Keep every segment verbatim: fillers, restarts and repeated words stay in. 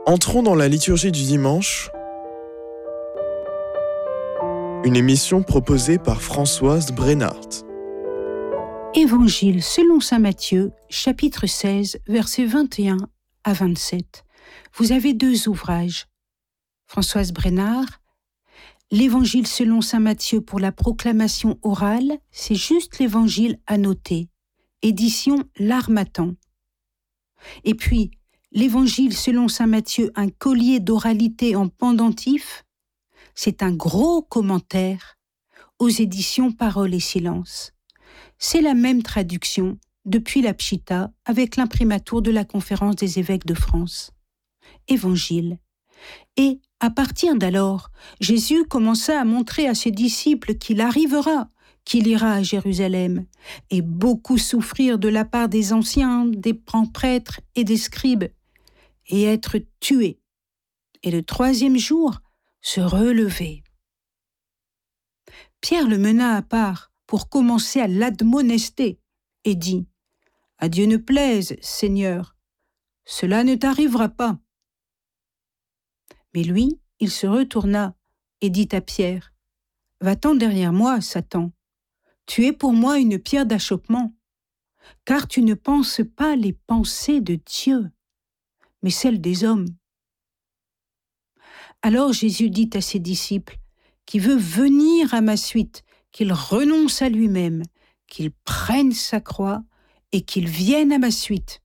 Entrons dans la liturgie du dimanche, une émission proposée par Françoise Brenhardt. Évangile selon saint Matthieu, chapitre seize, versets vingt et un à vingt-sept. Vous avez deux ouvrages. Françoise Brenhardt, l'Évangile selon saint Matthieu pour la proclamation orale, c'est juste l'Évangile annoté. Édition L'Harmattan. Et puis, l'Évangile selon saint Matthieu, un collier d'oralité en pendentif, c'est un gros commentaire aux éditions Parole et Silence. C'est la même traduction depuis la Pshita avec l'imprimatur de la Conférence des évêques de France. Évangile. Et à partir d'alors, Jésus commença à montrer à ses disciples qu'il arrivera, qu'il ira à Jérusalem, et beaucoup souffrir de la part des anciens, des grands prêtres et des scribes, et être tué, et le troisième jour se relever. Pierre le mena à part pour commencer à l'admonester, et dit « À Dieu ne plaise, Seigneur, cela ne t'arrivera pas. » Mais lui, il se retourna et dit à Pierre « Va-t'en derrière moi, Satan. Tu es pour moi une pierre d'achoppement, car tu ne penses pas les pensées de Dieu, mais celles des hommes. » Alors Jésus dit à ses disciples « Qui veut venir à ma suite, qu'il renonce à lui-même, qu'il prenne sa croix et qu'il vienne à ma suite.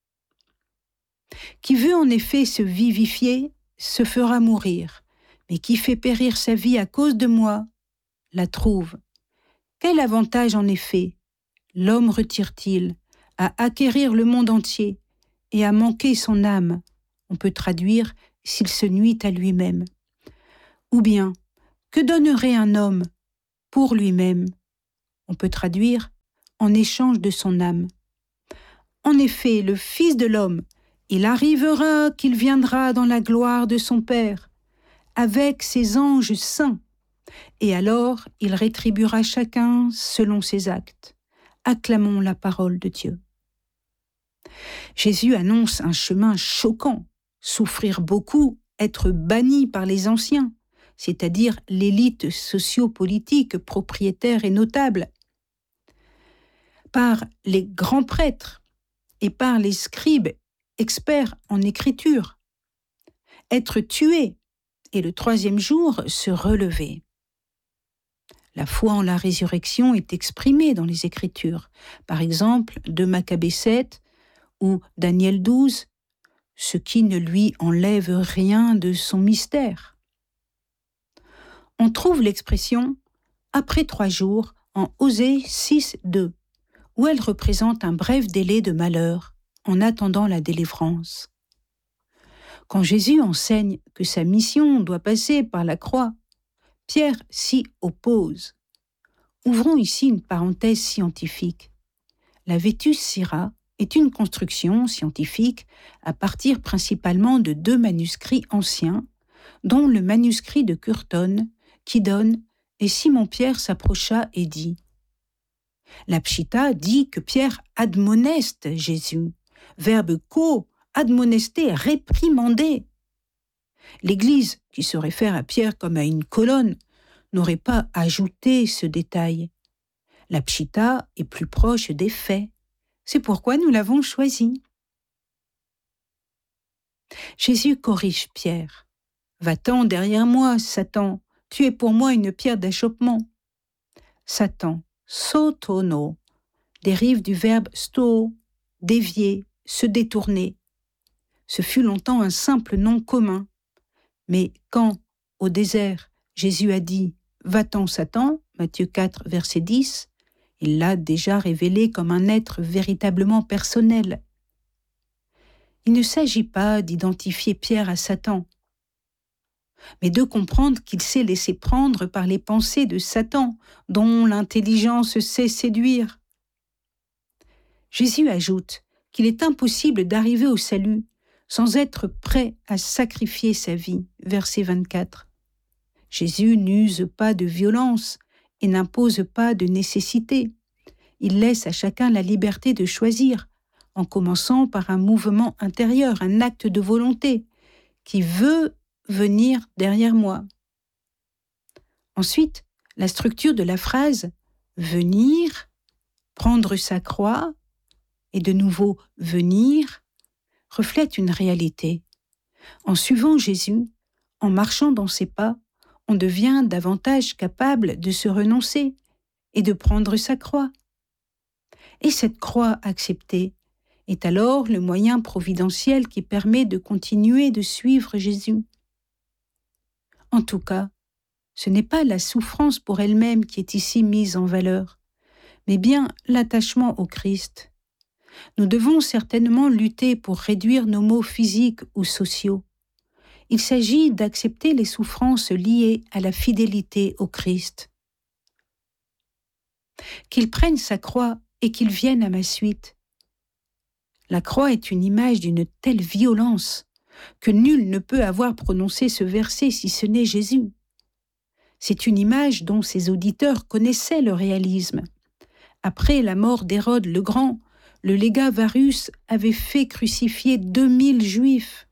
Qui veut en effet se vivifier, se fera mourir, mais qui fait périr sa vie à cause de moi, la trouve. Quel avantage en effet l'homme retire-t-il à acquérir le monde entier et à manquer son âme ?» On peut traduire « s'il se nuit à lui-même ». Ou bien « que donnerait un homme pour lui-même ?» On peut traduire « en échange de son âme ». En effet, le Fils de l'homme, il arrivera qu'il viendra dans la gloire de son Père, avec ses anges saints, et alors il rétribuera chacun selon ses actes. Acclamons la parole de Dieu. Jésus annonce un chemin choquant, souffrir beaucoup, être banni par les anciens, c'est-à-dire l'élite socio-politique, propriétaire et notable, par les grands prêtres et par les scribes, experts en écriture, être tué et le troisième jour se relever. La foi en la résurrection est exprimée dans les Écritures, par exemple de Maccabée sept ou Daniel douze, ce qui ne lui enlève rien de son mystère. On trouve l'expression « après trois jours » en Osée six deux, où elle représente un bref délai de malheur en attendant la délivrance. Quand Jésus enseigne que sa mission doit passer par la croix, Pierre s'y oppose. Ouvrons ici une parenthèse scientifique. La Vetus Syra est une construction scientifique à partir principalement de deux manuscrits anciens, dont le manuscrit de Curton, qui donne « Et Simon-Pierre s'approcha et dit ». La Pshita dit que Pierre admoneste Jésus, verbe ko, admonester, réprimander. L'Église, qui se réfère à Pierre comme à une colonne, n'aurait pas ajouté ce détail. La Pshita est plus proche des faits. C'est pourquoi nous l'avons choisi. Jésus corrige Pierre. « Va-t'en derrière moi, Satan, tu es pour moi une pierre d'achoppement. » Satan, sotono, dérive du verbe sto, dévier, se détourner. Ce fut longtemps un simple nom commun. Mais quand, au désert, Jésus a dit « Va-t'en, Satan » Matthieu quatre, verset dix, il l'a déjà révélé comme un être véritablement personnel. Il ne s'agit pas d'identifier Pierre à Satan, mais de comprendre qu'il s'est laissé prendre par les pensées de Satan, dont l'intelligence sait séduire. Jésus ajoute qu'il est impossible d'arriver au salut sans être prêt à sacrifier sa vie, verset vingt-quatre. Jésus n'use pas de violence et n'impose pas de nécessité. Il laisse à chacun la liberté de choisir, en commençant par un mouvement intérieur, un acte de volonté, qui veut venir derrière moi. Ensuite, la structure de la phrase « venir », prendre sa croix et de nouveau « venir » reflète une réalité. En suivant Jésus, en marchant dans ses pas, on devient davantage capable de se renoncer et de prendre sa croix. Et cette croix acceptée est alors le moyen providentiel qui permet de continuer de suivre Jésus. En tout cas, ce n'est pas la souffrance pour elle-même qui est ici mise en valeur, mais bien l'attachement au Christ. Nous devons certainement lutter pour réduire nos maux physiques ou sociaux. Il s'agit d'accepter les souffrances liées à la fidélité au Christ. Qu'il prenne sa croix et qu'il vienne à ma suite. La croix est une image d'une telle violence que nul ne peut avoir prononcé ce verset si ce n'est Jésus. C'est une image dont ses auditeurs connaissaient le réalisme. Après la mort d'Hérode le Grand, le légat Varus avait fait crucifier deux mille Juifs.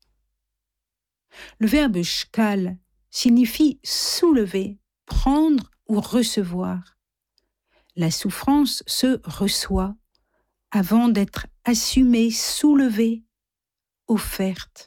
Le verbe shkal signifie soulever, prendre ou recevoir. La souffrance se reçoit avant d'être assumée, soulevée, offerte.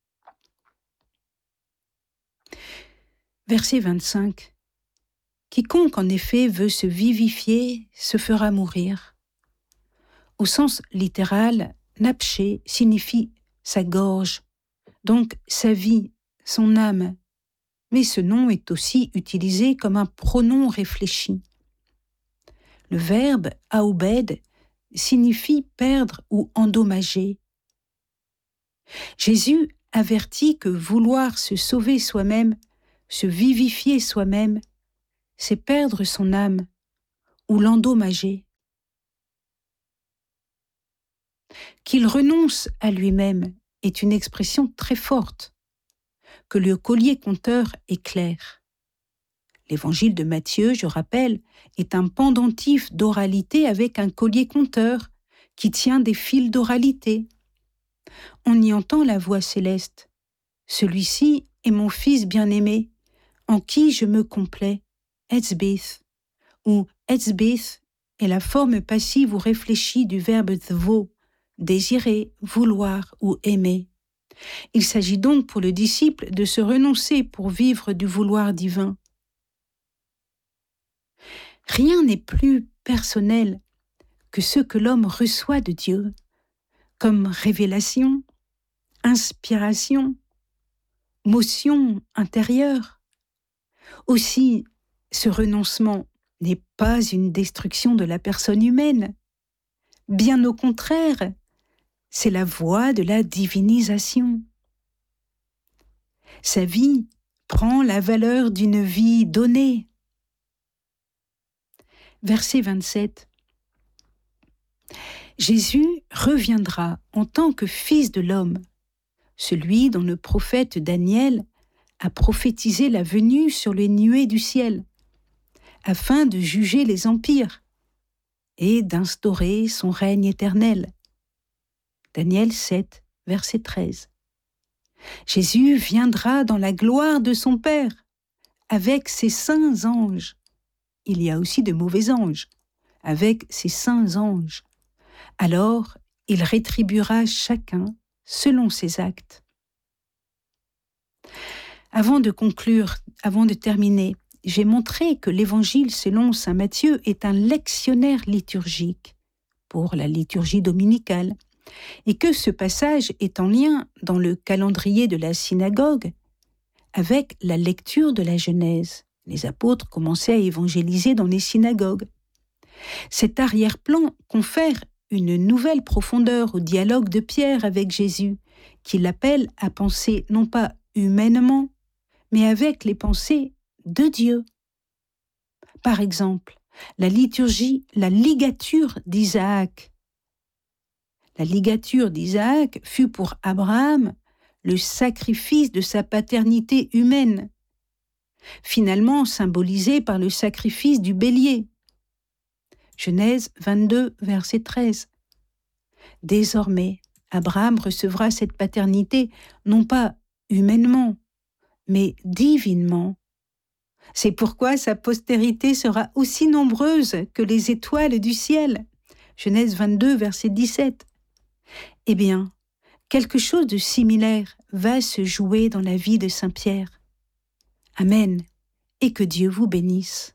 Verset vingt-cinq. Quiconque en effet veut se vivifier se fera mourir. Au sens littéral, napché signifie sa gorge, donc sa vie, son âme. Mais ce nom est aussi utilisé comme un pronom réfléchi. Le verbe aoubed signifie perdre ou endommager. Jésus avertit que vouloir se sauver soi-même, se vivifier soi-même, c'est perdre son âme ou l'endommager. Qu'il renonce à lui-même est une expression très forte, que le collier conteur est clair. L'évangile de Matthieu, je rappelle, est un pendentif d'oralité avec un collier conteur qui tient des fils d'oralité. On y entend la voix céleste. Celui-ci est mon fils bien-aimé, en qui je me complais, etzbith, ou etzbith est la forme passive ou réfléchie du verbe thvo, désirer, vouloir ou aimer. Il s'agit donc pour le disciple de se renoncer pour vivre du vouloir divin. Rien n'est plus personnel que ce que l'homme reçoit de Dieu, comme révélation, inspiration, motion intérieure. Aussi, ce renoncement n'est pas une destruction de la personne humaine. Bien au contraire, c'est la voie de la divinisation. Sa vie prend la valeur d'une vie donnée. Verset vingt-sept. Jésus reviendra en tant que Fils de l'homme, celui dont le prophète Daniel a prophétisé la venue sur les nuées du ciel, afin de juger les empires et d'instaurer son règne éternel. Daniel sept, verset treize. Jésus viendra dans la gloire de son Père, avec ses saints anges. Il y a aussi de mauvais anges, avec ses saints anges. Alors, il rétribuera chacun selon ses actes. Avant de conclure, avant de terminer, j'ai montré que l'Évangile selon saint Matthieu est un lectionnaire liturgique pour la liturgie dominicale, et que ce passage est en lien dans le calendrier de la synagogue avec la lecture de la Genèse. Les apôtres commençaient à évangéliser dans les synagogues. Cet arrière-plan confère une nouvelle profondeur au dialogue de Pierre avec Jésus, qui l'appelle à penser non pas humainement, mais avec les pensées de Dieu. Par exemple, la liturgie, la ligature d'Isaac. La ligature d'Isaac fut pour Abraham le sacrifice de sa paternité humaine, finalement symbolisé par le sacrifice du bélier. Genèse vingt-deux, verset treize. Désormais, Abraham recevra cette paternité non pas humainement, mais divinement. C'est pourquoi sa postérité sera aussi nombreuse que les étoiles du ciel. Genèse vingt-deux, verset dix-sept. Eh bien, quelque chose de similaire va se jouer dans la vie de Saint Pierre. Amen, et que Dieu vous bénisse.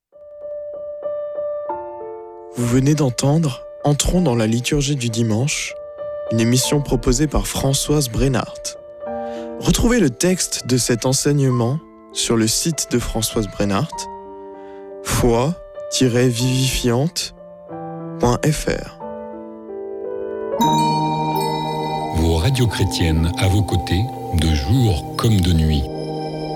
Vous venez d'entendre Entrons dans la liturgie du dimanche, une émission proposée par Françoise Brennart. Retrouvez le texte de cet enseignement sur le site de Françoise Brennart, foi tiret vivifiante point f r. Vos radios chrétiennes à vos côtés, de jour comme de nuit.